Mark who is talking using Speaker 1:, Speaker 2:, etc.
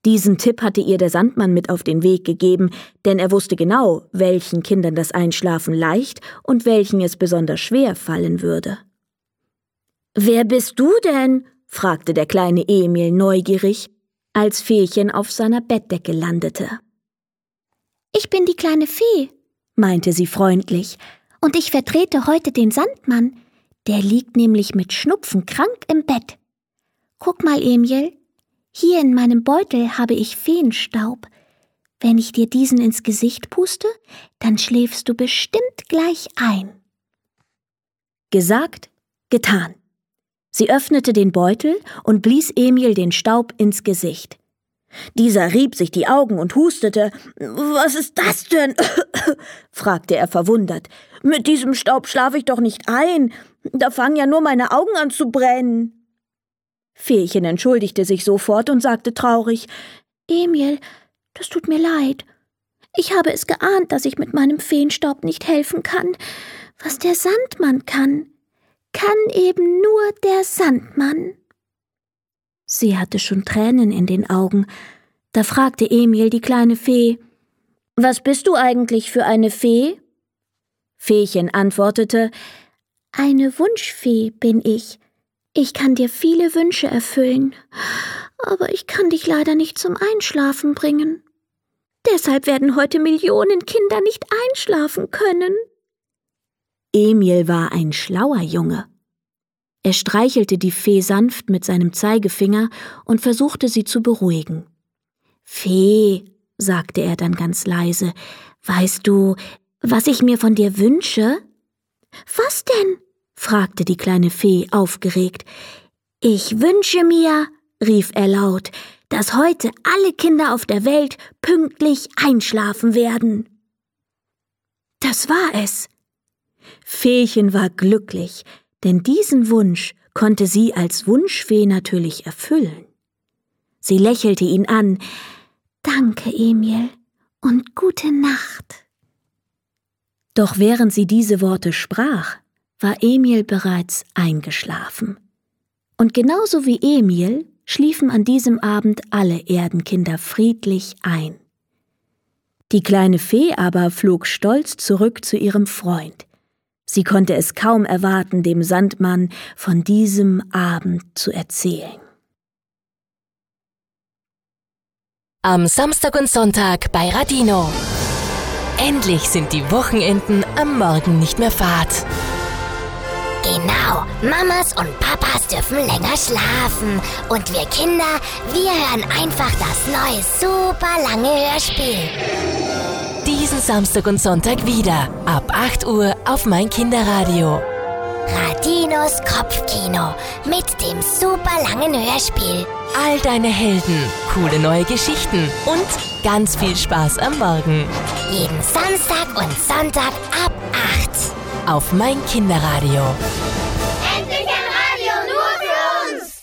Speaker 1: Diesen Tipp hatte ihr der Sandmann mit auf den Weg gegeben, denn er wusste genau, welchen Kindern das Einschlafen leicht und welchen es besonders schwer fallen würde. »Wer bist du denn?« fragte der kleine Emil neugierig, als Feechen auf seiner Bettdecke landete.
Speaker 2: »Ich bin die kleine Fee«, meinte sie freundlich, »und ich vertrete heute den Sandmann. Der liegt nämlich mit Schnupfen krank im Bett. Guck mal, Emil, hier in meinem Beutel habe ich Feenstaub. Wenn ich dir diesen ins Gesicht puste, dann schläfst du bestimmt gleich ein.«
Speaker 1: Gesagt, getan. Sie öffnete den Beutel und blies Emil den Staub ins Gesicht. Dieser rieb sich die Augen und hustete. »Was ist das denn?« fragte er verwundert. »Mit diesem Staub schlafe ich doch nicht ein. Da fangen ja nur meine Augen an zu brennen.« Feechen entschuldigte sich sofort und sagte traurig:
Speaker 2: »Emil, das tut mir leid. Ich habe es geahnt, dass ich mit meinem Feenstaub nicht helfen kann. Was der Sandmann kann eben nur der Sandmann.«
Speaker 1: Sie hatte schon Tränen in den Augen. Da fragte Emil die kleine Fee: »Was bist du eigentlich für eine Fee?« Feechen antwortete:
Speaker 2: »Eine Wunschfee bin ich. Ich kann dir viele Wünsche erfüllen, aber ich kann dich leider nicht zum Einschlafen bringen. Deshalb werden heute Millionen Kinder nicht einschlafen können.«
Speaker 1: Emil war ein schlauer Junge. Er streichelte die Fee sanft mit seinem Zeigefinger und versuchte sie zu beruhigen. »Fee«, sagte er dann ganz leise, »weißt du, was ich mir von dir wünsche?«
Speaker 2: »Was denn?«
Speaker 1: fragte die kleine Fee aufgeregt. »Ich wünsche mir«, rief er laut, »dass heute alle Kinder auf der Welt pünktlich einschlafen werden.« Das war es. Feechen war glücklich, denn diesen Wunsch konnte sie als Wunschfee natürlich erfüllen. Sie lächelte ihn an.
Speaker 2: »Danke, Emil, und gute Nacht.«
Speaker 1: Doch während sie diese Worte sprach, war Emil bereits eingeschlafen. Und genauso wie Emil schliefen an diesem Abend alle Erdenkinder friedlich ein. Die kleine Fee aber flog stolz zurück zu ihrem Freund. Sie konnte es kaum erwarten, dem Sandmann von diesem Abend zu erzählen.
Speaker 3: Am Samstag und Sonntag bei Radino. Endlich sind die Wochenenden am Morgen nicht mehr fad.
Speaker 4: Genau, Mamas und Papas dürfen länger schlafen. Und wir Kinder, wir hören einfach das neue super lange Hörspiel.
Speaker 3: Diesen Samstag und Sonntag wieder, ab 8 Uhr auf mein Kinderradio.
Speaker 4: Radinos Kopfkino mit dem super langen Hörspiel.
Speaker 3: All deine Helden, coole neue Geschichten und ganz viel Spaß am Morgen.
Speaker 4: Jeden Samstag und Sonntag ab 8.
Speaker 3: Auf mein Kinderradio.